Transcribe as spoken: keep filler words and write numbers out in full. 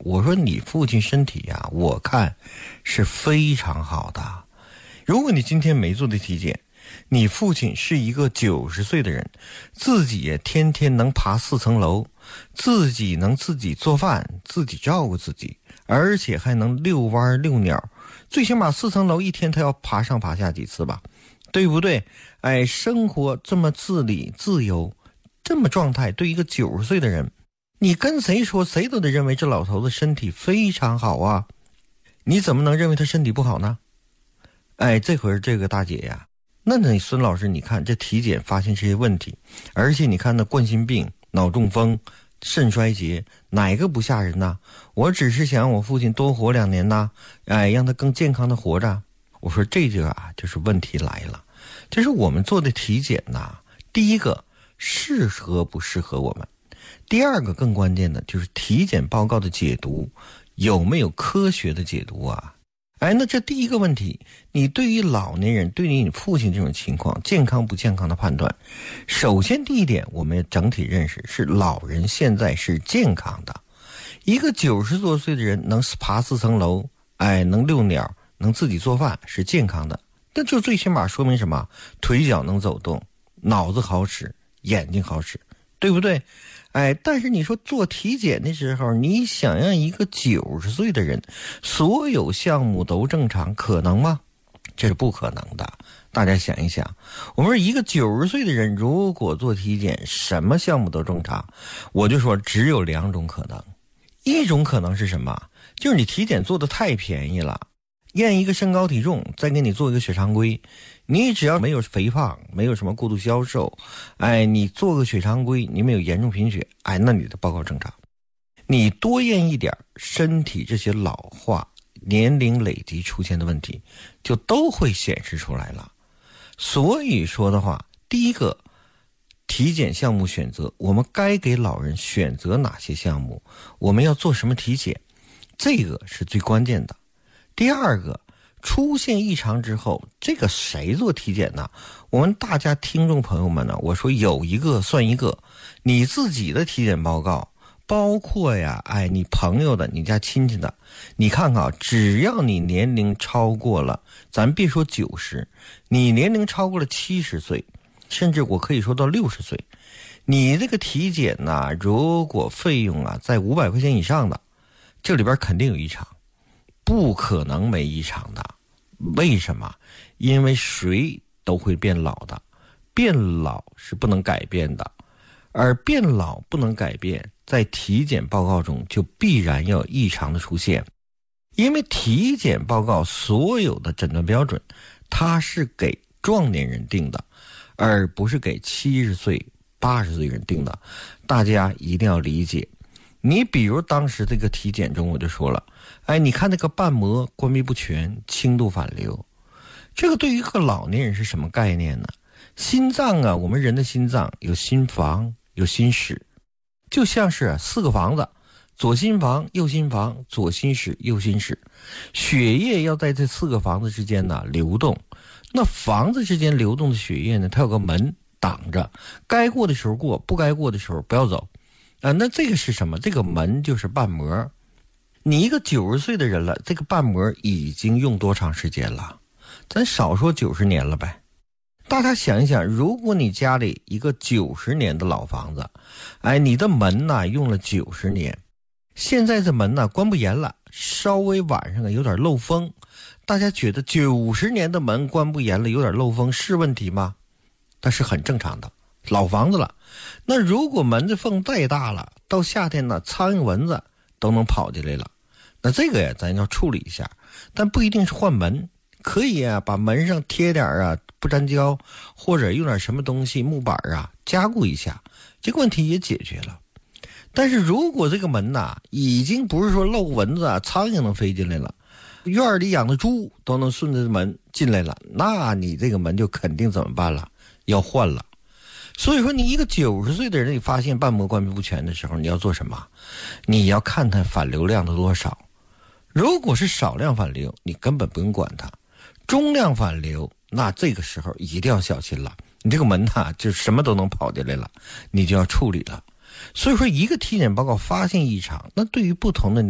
我说你父亲身体呀、啊，我看是非常好的。如果你今天没做的体检，你父亲是一个九十岁的人，自己也天天能爬四层楼，自己能自己做饭，自己照顾自己，而且还能遛弯遛鸟，最起码四层楼一天他要爬上爬下几次吧，对不对？哎，生活这么自理自由，这么状态，对一个九十岁的人，你跟谁说，谁都得认为这老头子身体非常好啊，你怎么能认为他身体不好呢？哎，这会儿这个大姐呀，那你孙老师，你看这体检发现这些问题，而且你看那冠心病、脑中风、肾衰竭，哪个不吓人呢？我只是想我父亲多活两年呢，哎，让他更健康的活着。我说这个啊，就是问题来了，就是我们做的体检呐，第一个适合不适合我们，第二个更关键的就是体检报告的解读有没有科学的解读啊？哎，那这第一个问题，你对于老年人，对于你父亲这种情况，健康不健康的判断，首先第一点，我们整体认识是老人现在是健康的。一个九十多岁的人能爬四层楼，哎，能遛鸟，能自己做饭，是健康的。那就最起码说明什么？腿脚能走动，脑子好使，眼睛好使，对不对？哎，但是你说做体检的时候，你想让一个九十岁的人所有项目都正常，可能吗？这是不可能的。大家想一想，我们说一个九十岁的人如果做体检，什么项目都正常，我就说只有两种可能。一种可能是什么？就是你体检做的太便宜了，验一个身高体重，再给你做一个血常规，你只要没有肥胖，没有什么过度消瘦，哎，你做个血常规，你没有严重贫血，哎，那你的报告正常。你多验一点，身体这些老化、年龄累积出现的问题，就都会显示出来了。所以说的话，第一个体检项目选择，我们该给老人选择哪些项目，我们要做什么体检，这个是最关键的。第二个，出现异常之后，这个谁做体检呢？我们大家听众朋友们呢，我说有一个算一个，你自己的体检报告，包括呀，哎，你朋友的、你家亲戚的，你看看啊，只要你年龄超过了，咱别说九十，你年龄超过了七十岁，甚至我可以说到六十岁，你这个体检呢，如果费用啊在五百块钱以上的，这里边肯定有异常。不可能没异常的，为什么？因为谁都会变老的，变老是不能改变的，而变老不能改变，在体检报告中就必然要有异常的出现。因为体检报告所有的诊断标准，它是给壮年人定的，而不是给七十岁、八十岁人定的，大家一定要理解。你比如当时这个体检中我就说了，哎，你看那个瓣膜关闭不全，轻度反流，这个对于一个老年人是什么概念呢？心脏啊，我们人的心脏有心房有心室，就像是、啊、四个房子，左心房右心房左心室右心室，血液要在这四个房子之间呢流动，那房子之间流动的血液呢，它有个门挡着，该过的时候过，不该过的时候不要走啊，那这个是什么？这个门就是瓣膜。你一个九十岁的人了，这个瓣膜已经用多长时间了？咱少说九十年了呗。大家想一想，如果你家里一个九十年的老房子，哎，你的门呢用了九十年，现在这门呢关不严了，稍微晚上有点漏风，大家觉得九十年的门关不严了，有点漏风是问题吗？那是很正常的。老房子了，那如果门的缝再大了，到夏天呢，苍蝇蚊子都能跑进来了，那这个呀，咱要处理一下，但不一定是换门，可以啊，把门上贴点啊不粘胶，或者用点什么东西木板啊加固一下，这个问题也解决了。但是如果这个门呐，已经不是说漏蚊子啊，苍蝇能飞进来了，院里养的猪都能顺着门进来了，那你这个门就肯定怎么办了？要换了。所以说你一个九十岁的人，你发现瓣膜关闭不全的时候，你要做什么？你要看它反流量的多少。如果是少量反流，你根本不用管它。中量反流，那这个时候一定要小心了，你这个门呐，就什么都能跑进来了，你就要处理了。所以说一个体检报告发现异常，那对于不同的